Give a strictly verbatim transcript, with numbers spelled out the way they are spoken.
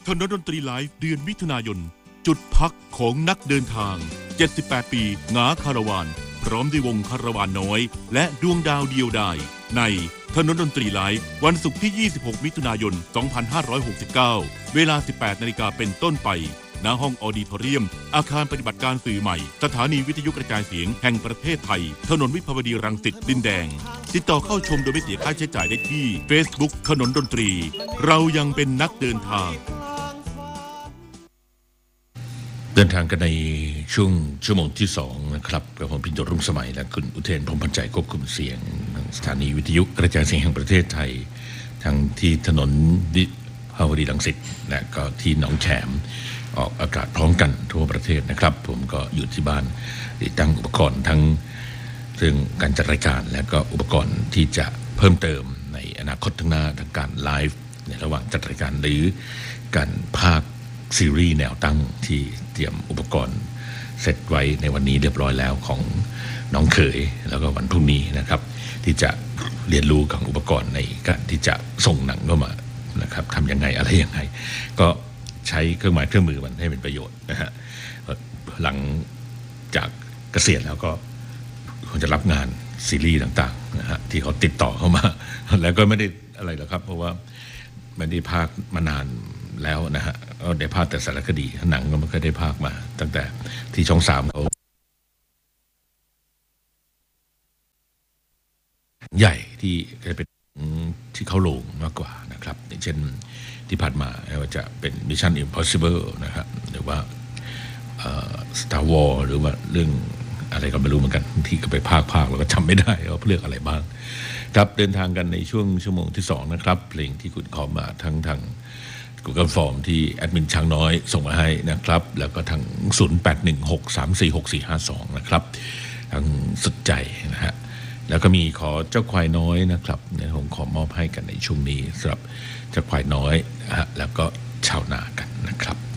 ถนนดนตรีไลฟ์เดือนมิถุนายนจุดพักของนักเดินทางเจ็ดสิบแปดปีหงาคาราวานพร้อมด้วยวงคาราวานน้อยและดวงดาวเดียวดายในถนนดนตรีไลฟ์วันศุกร์ที่ยี่สิบหกมิถุนายนสองพันห้าร้อยหกสิบเก้าเวลา สิบแปดนาฬิกาเป็นต้นไปณห้องออดิทอเรียมอาคารปฏิบัติการสื่อใหม่สถานีวิทยุกระจายเสียงแห่งประเทศไทยถนนวิภาวดีรังสิตดินแดงติดต่อเข้าชมโดยไม่เสียค่าใช้จ่ายได้ที่ Facebook ถนนดนตรีเรายังเป็นนักเดินทางเดินทางกันในช่วงชั่วโมงที่สองนะครับกับผมพินโยรุ่งสมัยและคุณอุเทนพรหมพันธ์ใจควบคุมเสียงสถานีวิทยุกระจายเสียงแห่งประเทศไทยทั้งที่ถนนวิภาวดีรังสิตและก็ที่หนองแขมออกอากาศพร้อมกันทั่วประเทศนะครับผมก็อยู่ที่บ้านติดตั้งอุปกรณ์ทั้งเรื่องการจัดรายการและก็อุปกรณ์ที่จะเพิ่มเติมในอนาคตข้างหน้าทางการไลฟ์ในระหว่างจัดรายการหรือการพากย์ซีรีส์แนวตั้งที่เตรียมอุปกรณ์เสร็จไว้ในวันนี้เรียบร้อยแล้วของน้องเขยแล้วก็วันพรุ่งนี้นะครับที่จะเรียนรู้กับอุปกรณ์ในการที่จะส่งหนังเข้ามานะครับทำยังไงอะไรยังไงก็ใช้เครื่องหมายเครื่องมือมันให้เป็นประโยชน์นะฮะหลังจากเกษียณแล้วก็คงจะรับงานซีรีส์ต่างๆนะฮะที่เขาติดต่อเข้ามาแล้วก็ไม่ได้อะไรหรอกครับเพราะว่าไม่ได้พากย์มานานแล้วนะฮะก็ได้พากย์แต่สารคดีหนังก็ไม่เคยได้พากย์มาตั้งแต่ที่ช่องสามเขาใหญ่ที่จะเป็นที่เขาลงมากกว่านะครับอย่างเช่นที่ผ่านมาว่าจะเป็น Mission Impossible นะครับหรือว่า Star Wars หรือว่าเรื่องอะไรก็ไม่รู้เหมือนกันที่ก็ไปพากย์ๆแล้วก็จำไม่ได้ว่าเรื่องอะไรบ้างครับเดินทางกันในช่วงชั่วโมงที่สองนะครับเพลงที่คุณขอมาทั้งทาง Google Form ที่แอดมินช้างน้อยส่งมาให้นะครับแล้วก็ทางศูนย์ แปด หนึ่ง หก สาม สี่ หก สี่ ห้า สองนะครับทางสุดใจนะฮะแล้วก็มีขอเจ้าควายน้อยนะครับเนี่ยผมขอมอบให้กันในช่วงนี้สำหรับเจ้าควายน้อยนะฮะแล้วก็ชาวนากันนะครับ